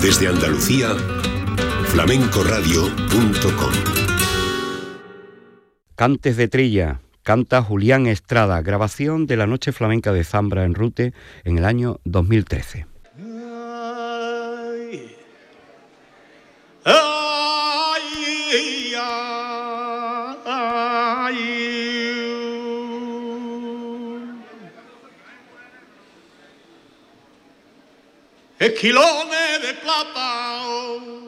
Desde Andalucía, flamencoradio.com. Cantes de Trilla, canta Julián Estrada, grabación de la Noche Flamenca de Zambra en Rute en el año 2013. Esquilones de plata